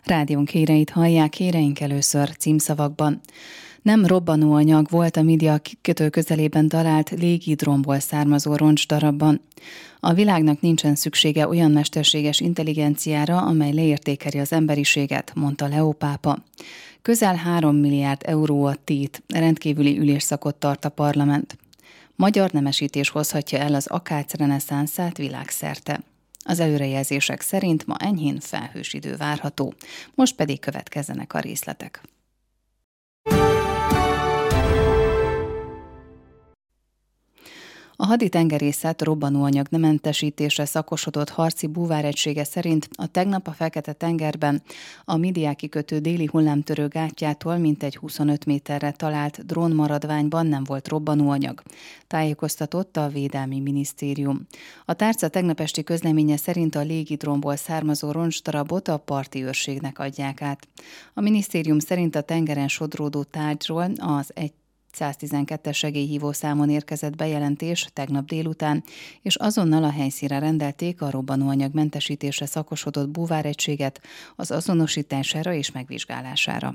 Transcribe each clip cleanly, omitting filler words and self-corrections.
Rádiónk híreit hallják, híreink először címszavakban. Nem robbanóanyag volt a Midia kikötő közelében talált légidrónból származó roncsdarabban. A világnak nincsen szüksége olyan mesterséges intelligenciára, amely leértékeli az emberiséget, mondta Leó pápa. Közel 3 milliárd euró a tét, rendkívüli ülésszakot tart a parlament. Magyar nemesítés hozhatja el az akác reneszánszát világszerte. Az előrejelzések szerint ma enyhén felhős idő várható, most pedig következzenek a részletek. A haditengerészet robbanóanyagmentesítésre szakosodott harci búváregysége szerint a tegnap a Fekete-tengerben a Midia kikötő déli hullámtörő gátjától mintegy 25 méterre talált drónmaradványban nem volt robbanóanyag, tájékoztatott a Védelmi Minisztérium. A tárca tegnap esti közleménye szerint a légidrónból származó roncsdarabot a parti őrségnek adják át. A minisztérium szerint a tengeren sodródó tárgyról az 112-es segélyhívó számon érkezett bejelentés tegnap délután, és azonnal a helyszínre rendelték a robbanóanyag mentesítésre szakosodott búváregységet az azonosítására és megvizsgálására.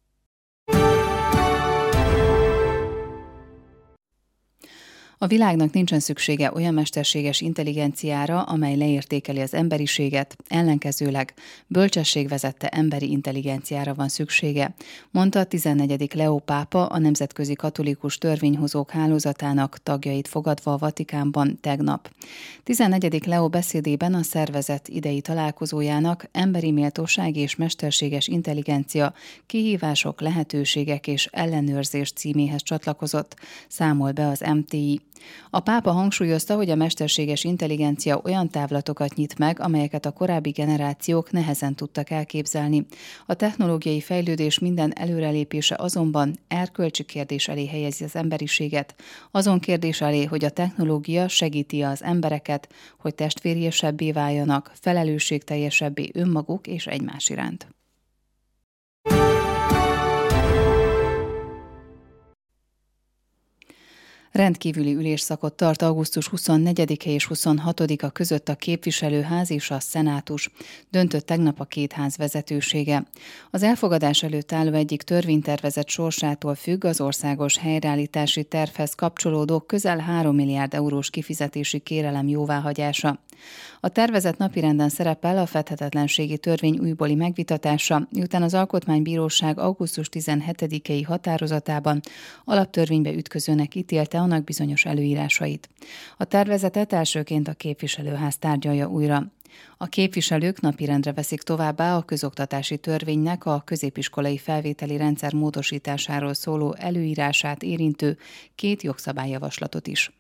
A világnak nincsen szüksége olyan mesterséges intelligenciára, amely leértékeli az emberiséget, ellenkezőleg bölcsesség vezette emberi intelligenciára van szüksége, mondta a 14. Leó pápa a Nemzetközi Katolikus Törvényhozók Hálózatának tagjait fogadva a Vatikánban tegnap. 14. Leó beszédében a szervezet idei találkozójának emberi méltóság és mesterséges intelligencia, kihívások, lehetőségek és ellenőrzés címéhez csatlakozott, számol be az MTI. A pápa hangsúlyozta, hogy a mesterséges intelligencia olyan távlatokat nyit meg, amelyeket a korábbi generációk nehezen tudtak elképzelni. A technológiai fejlődés minden előrelépése azonban erkölcsi kérdés elé helyezi az emberiséget. Azon kérdés elé, hogy a technológia segíti az embereket, hogy testvériesebbé váljanak, felelősségteljesebbé önmaguk és egymás iránt. Rendkívüli ülésszakot tart augusztus 24-e és 26-a között a képviselőház és a szenátus, döntött tegnap a két ház vezetősége. Az elfogadás előtt álló egyik törvénytervezet sorsától függ az országos helyreállítási tervhez kapcsolódó közel 3 milliárd eurós kifizetési kérelem jóváhagyása. A tervezet napirenden szerepel a fedhetetlenségi törvény újbóli megvitatása, miután az Alkotmánybíróság augusztus 17-i határozatában alaptörvénybe ütközőnek ítélte annak bizonyos előírásait. A tervezetet elsőként a képviselőház tárgyalja újra. A képviselők napirendre veszik továbbá a közoktatási törvénynek a középiskolai felvételi rendszer módosításáról szóló előírását érintő két jogszabályjavaslatot is.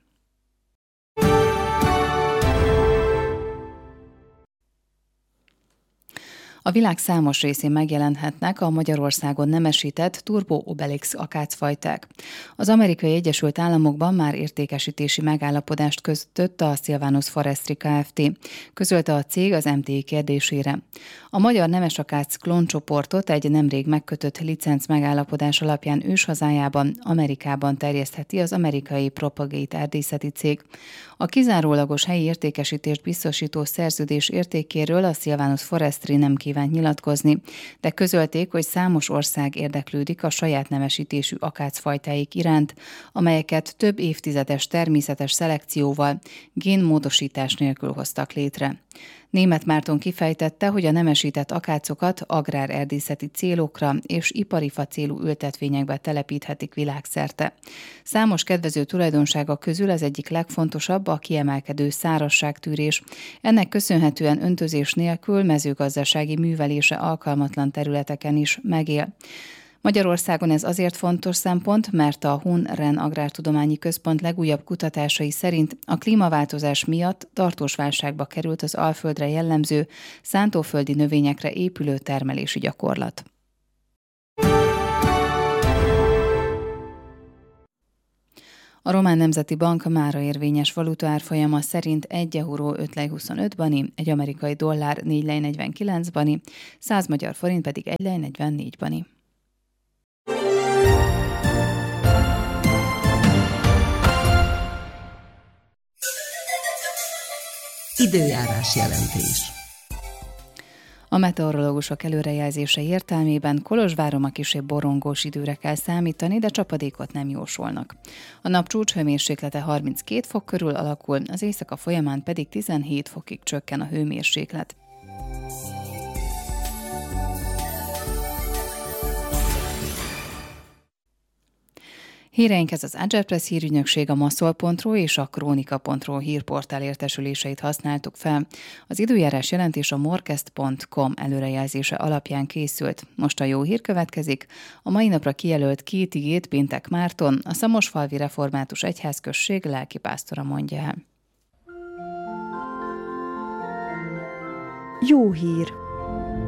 A világ számos részén megjelenhetnek a Magyarországon nemesített Turbo Obelix akácfajták. Az Amerikai Egyesült Államokban már értékesítési megállapodást kötött a Silvanus Forestry Kft. Közölte a cég az MTI kérdésére. A magyar nemesakác klóncsoportot egy nemrég megkötött licenc megállapodás alapján őshazájában, Amerikában terjesztheti az amerikai Propagate erdészeti cég. A kizárólagos helyi értékesítést biztosító szerződés értékéről a Silvanus Forestry nem kívánt nyilatkozni, de közölték, hogy számos ország érdeklődik a saját nemesítésű akácfajtáik iránt, amelyeket több évtizedes természetes szelekcióval, génmódosítás nélkül hoztak létre. Németh Márton kifejtette, hogy a nemesített akácokat agrárerdészeti célokra és ipari facélú ültetvényekbe telepíthetik világszerte. Számos kedvező tulajdonsága közül az egyik legfontosabb a kiemelkedő szárazságtűrés. Ennek köszönhetően öntözés nélkül mezőgazdasági művelése alkalmatlan területeken is megél. Magyarországon ez azért fontos szempont, mert a Hun-Ren Agrártudományi Központ legújabb kutatásai szerint a klímaváltozás miatt tartós válságba került az Alföldre jellemző, szántóföldi növényekre épülő termelési gyakorlat. A Román Nemzeti Bank mára érvényes valutaárfolyama szerint 1 euró 5 lej 25 bani, egy amerikai dollár 4 lej 49 bani, 100 magyar forint pedig 1 lej 44 bani. Időjárás jelentés. A meteorológusok előrejelzése értelmében Kolozsváron a kisebb borongós időre kell számítani, de csapadékot nem jósolnak. A nap csúcshőmérséklete 32 fok körül alakul, az éjszaka folyamán pedig 17 fokig csökken a hőmérséklet. Híreinkhez az Agerpress hírügynökség, a Maszol.ru és a Krónika.ru hírportál értesüléseit használtuk fel. Az időjárás jelentés a morkest.com előrejelzése alapján készült. Most a jó hír következik. A mai napra kijelölt 2 igét Pintek Márton, a Szamosfalvi Református Egyházközség lelkipásztora mondja el. Jó hír!